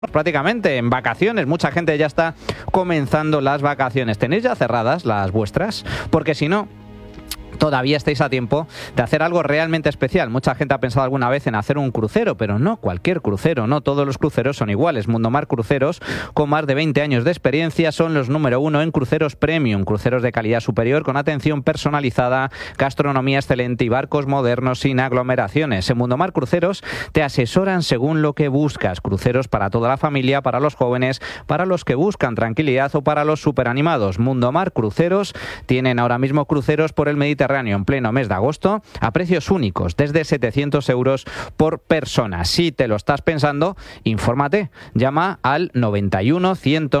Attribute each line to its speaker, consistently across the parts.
Speaker 1: prácticamente en vacaciones, mucha gente ya está comenzando las vacaciones. ¿Tenéis ya cerradas las vuestras? Porque si no, todavía estáis a tiempo de hacer algo realmente especial. Mucha gente ha pensado alguna vez en hacer un crucero, pero no cualquier crucero, no todos los cruceros son iguales. Mundomar Cruceros, con más de 20 años de experiencia, son los número 1 en cruceros premium, cruceros de calidad superior con atención personalizada, gastronomía excelente y barcos modernos sin aglomeraciones. En Mundomar Cruceros te asesoran según lo que buscas. Cruceros para toda la familia, para los jóvenes, para los que buscan tranquilidad o para los superanimados. Mundomar Cruceros tienen ahora mismo cruceros por el Mediterráneo en pleno mes de agosto a precios únicos, desde 700 euros por persona. Si te lo estás pensando, infórmate. Llama al 91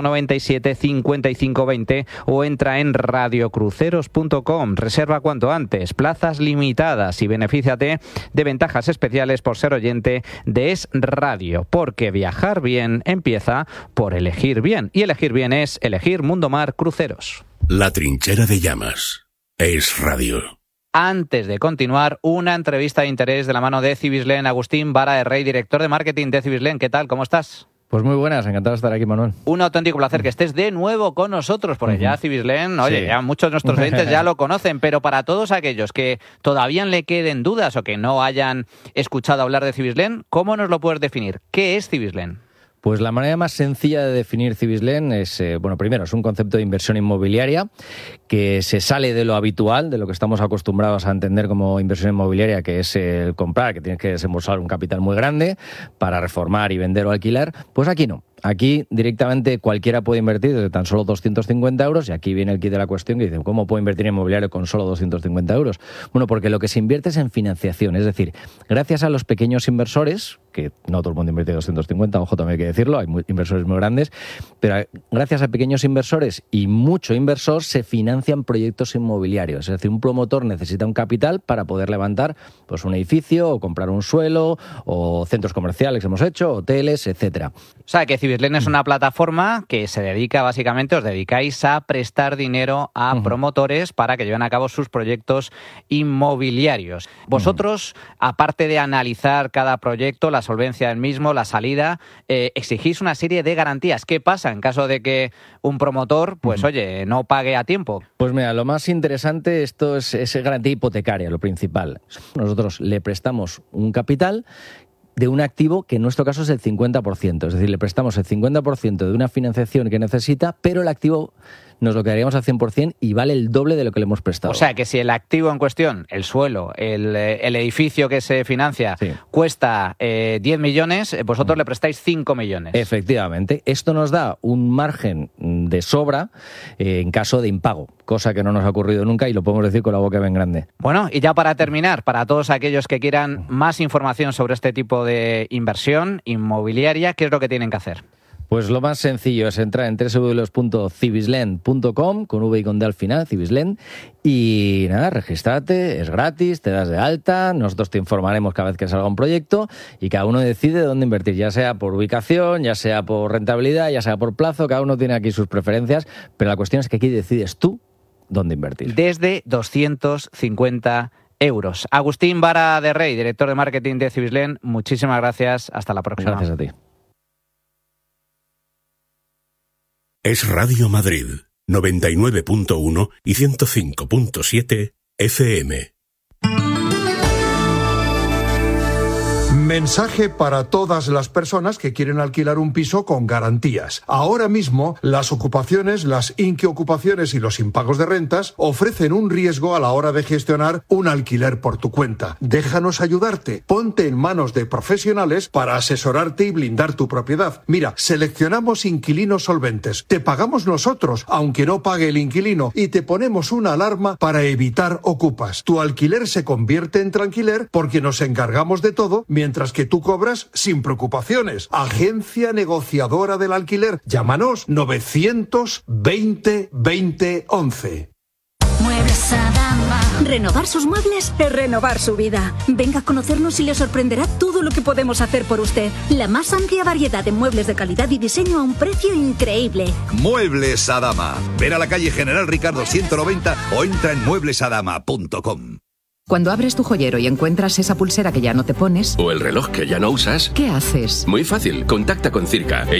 Speaker 1: 197 55 20 o entra en radiocruceros.com. Reserva cuanto antes, plazas limitadas y benefíciate de ventajas especiales por ser oyente de Es Radio, porque viajar bien empieza por elegir bien. Y elegir bien es elegir Mundomar Cruceros.
Speaker 2: La trinchera de llamas. Es Radio.
Speaker 1: Antes de continuar, una entrevista de interés de la mano de Cibislen. Agustín Vara de Rey, director de marketing de Cibislen. ¿Qué tal? ¿Cómo estás?
Speaker 3: Pues muy buenas, encantado de estar aquí, Manuel.
Speaker 1: Un auténtico placer que estés de nuevo con nosotros, porque ya Cibislen, oye, ya muchos de nuestros oyentes ya lo conocen, pero para todos aquellos que todavía le queden dudas o que no hayan escuchado hablar de Cibislen, ¿cómo nos lo puedes definir? ¿Qué es Cibislen?
Speaker 3: Pues la manera más sencilla de definir Cibislen es, primero, es un concepto de inversión inmobiliaria que se sale de lo habitual, de lo que estamos acostumbrados a entender como inversión inmobiliaria, que es el comprar, que tienes que desembolsar un capital muy grande para reformar y vender o alquilar. Pues aquí no. Aquí directamente cualquiera puede invertir desde tan solo 250 euros y aquí viene el kit de la cuestión que dice, ¿cómo puedo invertir en inmobiliario con solo 250 euros? Bueno, porque lo que se invierte es en financiación, es decir, gracias a los pequeños inversores, que no todo el mundo invierte 250, ojo, también hay que decirlo, hay inversores muy grandes, pero gracias a pequeños inversores y mucho inversor se financian proyectos inmobiliarios, es decir, un promotor necesita un capital para poder levantar pues un edificio o comprar un suelo o centros comerciales que hemos hecho, hoteles, etcétera.
Speaker 1: O sea, que Cibislen es una plataforma que se dedica básicamente, os dedicáis a prestar dinero a promotores para que lleven a cabo sus proyectos inmobiliarios. Vosotros, aparte de analizar cada proyecto, la solvencia del mismo, la salida, exigís una serie de garantías. ¿Qué pasa en caso de que un promotor, pues oye, no pague a tiempo?
Speaker 3: Pues mira, lo más interesante, esto es garantía hipotecaria, lo principal. Nosotros le prestamos un capital de un activo que en nuestro caso es el 50%. Es decir, le prestamos el 50% de una financiación que necesita, pero el activo nos lo quedaríamos al 100% y vale el doble de lo que le hemos prestado.
Speaker 1: O sea, que si el activo en cuestión, el suelo, el edificio que se financia, cuesta 10 millones, vosotros le prestáis 5 millones.
Speaker 3: Efectivamente. Esto nos da un margen de sobra en caso de impago, cosa que no nos ha ocurrido nunca y lo podemos decir con la boca bien grande.
Speaker 1: Bueno, y ya para terminar, para todos aquellos que quieran más información sobre este tipo de inversión inmobiliaria, ¿qué es lo que tienen que hacer?
Speaker 3: Pues lo más sencillo es entrar en www.cibislen.com, con V y con D al final, Cibislen, y nada, regístrate, es gratis, te das de alta, nosotros te informaremos cada vez que salga un proyecto y cada uno decide dónde invertir, ya sea por ubicación, ya sea por rentabilidad, ya sea por plazo, cada uno tiene aquí sus preferencias, pero la cuestión es que aquí decides tú dónde invertir.
Speaker 1: Desde 250 euros. Agustín Vara de Rey, director de marketing de Cibislen, muchísimas gracias, hasta la próxima.
Speaker 3: Gracias a ti.
Speaker 2: Es Radio Madrid, 99.1 y 105.7 FM.
Speaker 4: Mensaje para todas las personas que quieren alquilar un piso con garantías. Ahora mismo, las ocupaciones, las inquiocupaciones y los impagos de rentas ofrecen un riesgo a la hora de gestionar un alquiler por tu cuenta. Déjanos ayudarte. Ponte en manos de profesionales para asesorarte y blindar tu propiedad. Mira, seleccionamos inquilinos solventes. Te pagamos nosotros, aunque no pague el inquilino, y te ponemos una alarma para evitar ocupas. Tu alquiler se convierte en tranquiler porque nos encargamos de todo, mientras que tú cobras sin preocupaciones. Agencia negociadora del alquiler. Llámanos 920 20 11.
Speaker 5: Muebles Adama. Renovar sus muebles es renovar su vida. Venga a conocernos y le sorprenderá todo lo que podemos hacer por usted. La más amplia variedad de muebles de calidad y diseño a un precio increíble.
Speaker 6: Muebles Adama. Ven a la calle General Ricardo 190 o entra en mueblesadama.com. Cuando abres tu joyero y encuentras esa pulsera que ya no te pones...
Speaker 2: O el reloj que ya no usas.
Speaker 6: ¿Qué haces?
Speaker 2: Muy fácil, contacta con Circa.